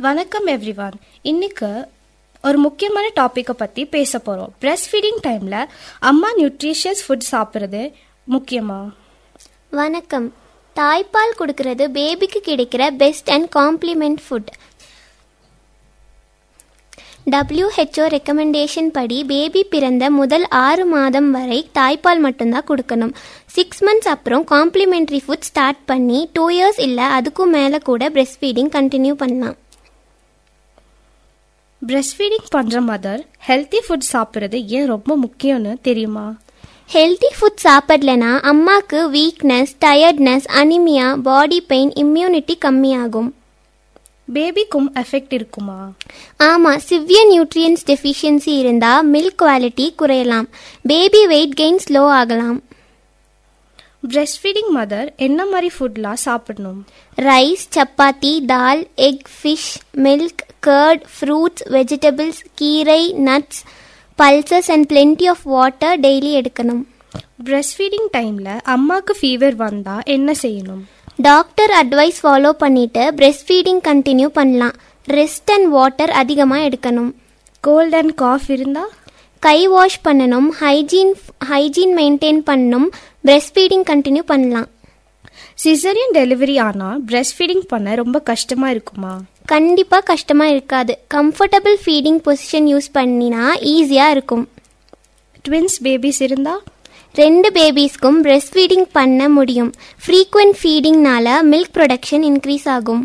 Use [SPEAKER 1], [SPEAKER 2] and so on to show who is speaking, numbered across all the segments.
[SPEAKER 1] வணக்கம் எவ்ரிவான். இன்னைக்கு ஒரு முக்கியமான டாப்பிக்கை பற்றி பேச போகிறோம். பிரெஸ்ட் ஃபீடிங் டைமில் அம்மா நியூட்ரிஷியஸ் ஃபுட் சாப்பிட்றது முக்கியமா?
[SPEAKER 2] வணக்கம். தாய்ப்பால் கொடுக்கறது பேபிக்கு கிடைக்கிற best and complement food. WHO recommendation படி பேபி பிறந்த முதல் 6 மாதம் வரை தாய்ப்பால் மட்டும்தான் கொடுக்கணும். 6 months அப்புறம் காம்ப்ளிமெண்ட்ரி ஃபுட் ஸ்டார்ட் பண்ணி 2 years இல்லை அதுக்கும் மேலே கூட பிரெஸ்ட் ஃபீடிங் கண்டினியூ பண்ணலாம்.
[SPEAKER 1] பிரெஸ்ட் ஃபீடிங் பண்ணுற மதர் ஹெல்த்தி ஃபுட் சாப்பிட்றது ஏன் ரொம்ப முக்கியம்னு தெரியுமா?
[SPEAKER 2] ஹெல்த்தி ஃபுட் சாப்பிடலனா அம்மாவுக்கு weakness, tiredness, anaemia, body pain, immunity கம்மியாகும்.
[SPEAKER 1] பேபிக்கும் எஃபெக்ட் இருக்குமா?
[SPEAKER 2] ஆமாம், சிவியர் நியூட்ரியன்ஸ் டெஃபிஷியன்சி இருந்தால் மில்க் குவாலிட்டி குறையலாம். பேபி வெயிட் கெயின் ஸ்லோ ஆகலாம்.
[SPEAKER 1] பிரெஸ்ட் ஃபீடிங் மதர் என்ன மாதிரி ஃபுட்லாம் சாப்பிடணும்?
[SPEAKER 2] ரைஸ், சப்பாத்தி, தால், egg, fish, milk, curd, fruits, vegetables, கீரை, nuts, pulses and plenty of water daily எடுக்கணும்.
[SPEAKER 1] பிரெஸ்ட் ஃபீடிங் டைமில் அம்மாவுக்கு ஃபீவர் வந்தால் என்ன செய்யணும்?
[SPEAKER 2] டாக்டர் அட்வைஸ் ஃபாலோ பண்ணிட்டு பிரெஸ்ட் ஃபீடிங் கண்டினியூ பண்ணலாம். ரெஸ்ட் அண்ட் வாட்டர் அதிகமாக எடுக்கணும்.
[SPEAKER 1] கோல்ட் அண்ட் காஃப் இருந்தால்
[SPEAKER 2] கை வாஷ் பண்ணணும். ஹைஜீன் மெயின்டைன் பண்ணணும். பிரெஸ்ட் ஃபீடிங் கண்டினியூ பண்ணலாம்.
[SPEAKER 1] சிசரியன் டெலிவரி ஆனால் பிரெஸ்ட் ஃபீடிங் பண்ண ரொம்ப கஷ்டமாக இருக்குமா?
[SPEAKER 2] கண்டிப்பாக கஷ்டமாக இருக்காது. கம்ஃபர்டபுள் ஃபீடிங் பொசிஷன் யூஸ் பண்ணினா ஈஸியாக இருக்கும்.
[SPEAKER 1] ட்வின்ஸ் பேபிஸ் இருந்தால்
[SPEAKER 2] 2 பேபிஸ்க்கும் பிரெஸ்ட் ஃபீடிங் பண்ண முடியும். ஃப்ரீக்வெண்ட் ஃபீடிங்னால மில்க் ப்ரொடக்ஷன் இன்க்ரீஸ் ஆகும்.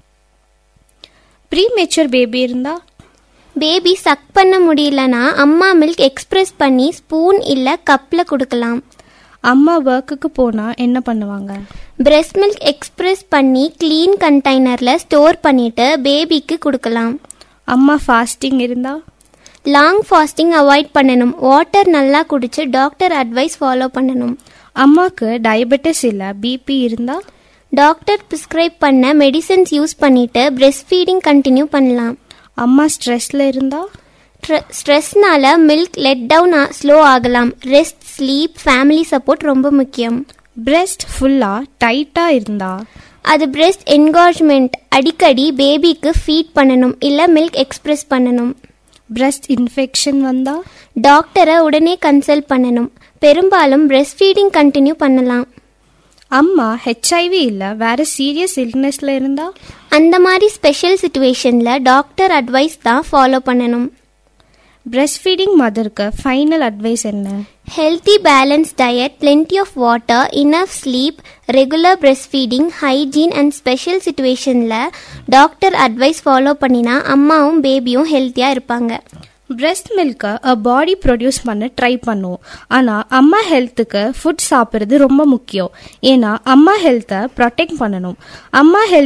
[SPEAKER 1] ப்ரீ மெச்சூர் பேபி இருந்தால்
[SPEAKER 2] பேபி சக் பண்ண முடியலனா அம்மா மில்க் எக்ஸ்பிரஸ் பண்ணி ஸ்பூன் இல்லை கப்பில் கொடுக்கலாம்.
[SPEAKER 1] அம்மா ஒர்க்குக்கு போனால் என்ன பண்ணுவாங்க?
[SPEAKER 2] பிரெஸ்ட் மில்க் எக்ஸ்பிரஸ் பண்ணி க்ளீன் கண்டெய்னரில் ஸ்டோர் பண்ணிட்டு பேபிக்கு கொடுக்கலாம்.
[SPEAKER 1] அம்மா ஃபாஸ்டிங் இருந்தால்
[SPEAKER 2] லாங் ஃபாஸ்டிங் அவாய்ட் பண்ணணும். வாட்டர் நல்லா குடிச்சு டாக்டர் அட்வைஸ் ஃபாலோ பண்ணணும்.
[SPEAKER 1] அம்மாவுக்கு டயபெட்டிஸ் இல்லை பிபி இருந்தால்
[SPEAKER 2] டாக்டர் ப்ரிஸ்கிரைப் பண்ண மெடிசன்ஸ் யூஸ் பண்ணிட்டு பிரெஸ்ட் ஃபீடிங் கண்டினியூ பண்ணலாம்.
[SPEAKER 1] அம்மா ஸ்ட்ரெஸ்ல இருந்தால்
[SPEAKER 2] ஸ்ட்ரெஸ்னால மில்க் லெட் டவுன் ஸ்லோ ஆகலாம். ரெஸ்ட், ஸ்லீப், ஃபேமிலி சப்போர்ட் ரொம்ப முக்கியம்.
[SPEAKER 1] பிரெஸ்ட் ஃபுல்லாக டைட்டாக இருந்தால்
[SPEAKER 2] அது பிரெஸ்ட் என்கார்ஜ்மெண்ட். அடிக்கடி பேபிக்கு ஃபீட் பண்ணணும் இல்லை மில்க் எக்ஸ்பிரஸ் பண்ணணும்.
[SPEAKER 1] பிரெஸ்ட் இன்ஃபெக்ஷன் வந்தால்
[SPEAKER 2] டாக்டரை உடனே கன்சல்ட் பண்ணணும். பெரும்பாலும் பிரெஸ்ட் ஃபீடிங் கண்டினியூ பண்ணலாம்.
[SPEAKER 1] அம்மா ஹெச்ஐவி இல்லை வேறு சீரியஸ் இல்னஸில் இருந்தால்
[SPEAKER 2] அந்த மாதிரி ஸ்பெஷல் சுச்சுவேஷனில் டாக்டர் அட்வைஸ் தான் ஃபாலோ பண்ணணும்.
[SPEAKER 1] பிரெஸ்ட் ஃபீடிங் மதருக்கு ஃபைனல் அட்வைஸ் என்ன?
[SPEAKER 2] Healthy balance diet, plenty of water, enough sleep, regular breast feeding, hygiene and special சுச்சுவேஷனில் டாக்டர் அட்வைஸ் ஃபாலோ பண்ணினா அம்மாவும் பேபியும் ஹெல்த்தியாக இருப்பாங்க.
[SPEAKER 1] பிரெஸ்ட் மில்கை பாடி ப்ரொடியூஸ் பண்ண ட்ரை பண்ணும். ஆனால் அம்மா ஹெல்த்துக்கு ஃபுட் சாப்பிட்றது ரொம்ப முக்கியம். ஏன்னா அம்மா ஹெல்த்தை ப்ரொடெக்ட் பண்ணணும். அம்மா ஹெல்த்